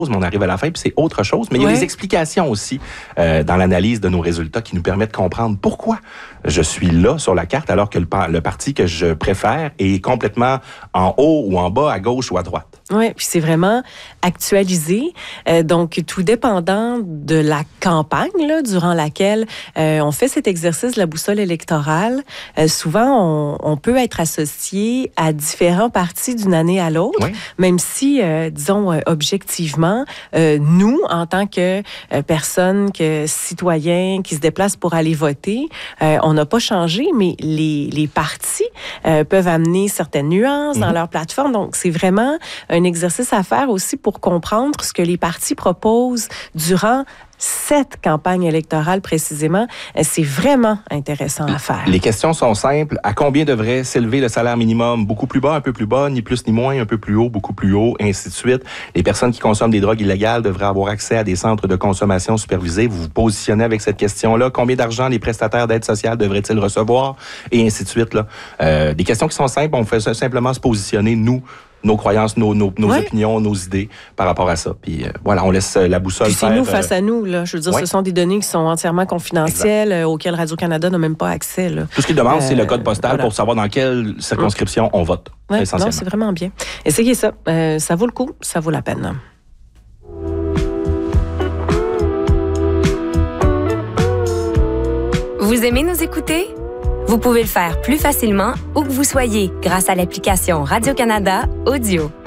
mais on arrive à la fin, puis c'est autre chose. Mais il y a des explications aussi dans l'analyse de nos résultats qui nous permettent de comprendre pourquoi je suis là sur la carte alors que le parti que je préfère est complètement en haut ou en bas, à gauche ou à droite. Oui, puis c'est vraiment actualisé. Donc, tout dépendant de la campagne là, durant laquelle on fait cet exercice de la boussole électorale, souvent, on peut être associé à différents partis d'une année à l'autre, même si, disons, objectivement, nous, en tant que personnes, que citoyens qui se déplacent pour aller voter, on n'a pas changé, mais les partis peuvent amener certaines nuances dans leur plateforme. Donc, c'est vraiment un exercice à faire aussi pour comprendre ce que les partis proposent durant cette campagne électorale précisément. C'est vraiment intéressant à faire. Les questions sont simples. À combien devrait s'élever le salaire minimum? Beaucoup plus bas, un peu plus bas, ni plus ni moins, un peu plus haut, beaucoup plus haut, et ainsi de suite. Les personnes qui consomment des drogues illégales devraient avoir accès à des centres de consommation supervisés. Vous vous positionnez avec cette question-là. Combien d'argent les prestataires d'aide sociale devraient-ils recevoir? Et ainsi de suite. Là. Des questions qui sont simples. On fait simplement se positionner, nous, nos croyances, nos opinions, nos idées par rapport à ça. Puis voilà, on laisse la boussole puis faire. C'est nous face à nous, là. Je veux dire, ce sont des données qui sont entièrement confidentielles, auxquelles Radio-Canada n'a même pas accès, là. Tout ce qu'ils demandent, c'est le code postal pour savoir dans quelle circonscription on vote, essentiellement. Non, c'est vraiment bien. Essayez ça. Ça vaut le coup, ça vaut la peine. Vous aimez nous écouter? Vous pouvez le faire plus facilement où que vous soyez grâce à l'application Radio-Canada Audio.